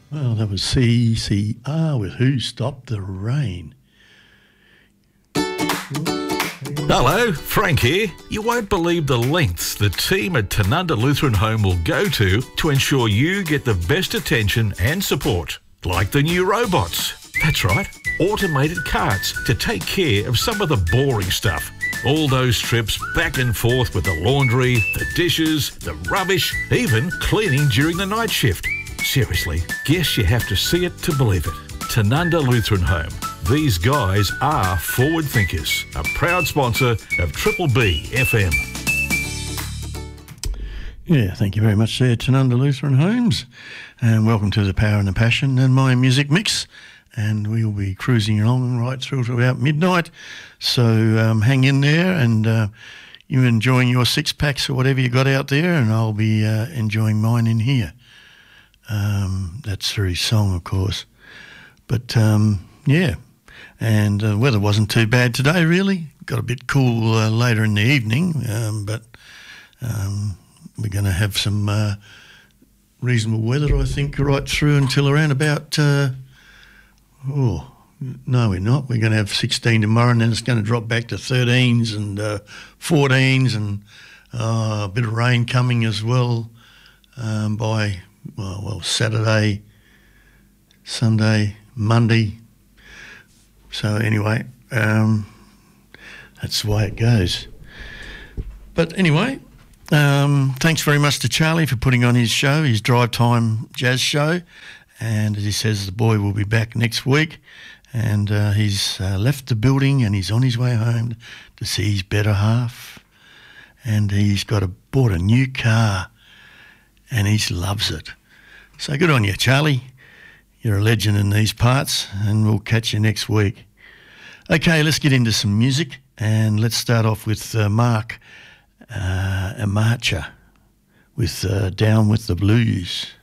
Well, that was CCR with Who Stopped the Rain. Hello, Frank here. You won't believe the lengths the team at Tanunda Lutheran Home will go to ensure you get the best attention and support. Like the new robots. That's right, automated carts to take care of some of the boring stuff. All those trips back and forth with the laundry, the dishes, the rubbish, even cleaning during the night shift. Seriously, guess you have to see it to believe it. Tanunda Lutheran Home. These guys are forward thinkers. A proud sponsor of Triple B FM. Yeah, thank you very much there, Tanunda Lutheran Homes. And welcome to the Power and the Passion and my music mix. And we'll be cruising along right through to about midnight. So hang in there and you enjoying your six packs or whatever you got out there, and I'll be enjoying mine in here. That's through his song, of course. But yeah, and the weather wasn't too bad today, really. Got a bit cool later in the evening, but we're going to have some reasonable weather, I think, right through until around about... no, we're not. We're going to have 16 tomorrow, and then it's going to drop back to 13s and 14s, and a bit of rain coming as well by, Saturday, Sunday, Monday. So anyway, that's the way it goes. But anyway, thanks very much to Charlie for putting on his show, his Drive Time Jazz show. And as he says, the boy will be back next week, and he's left the building and he's on his way home to see his better half. And he's bought a new car, and he loves it. So good on you, Charlie. You're a legend in these parts, and we'll catch you next week. Okay, let's get into some music, and let's start off with Mark Amacha with Down with the Blues.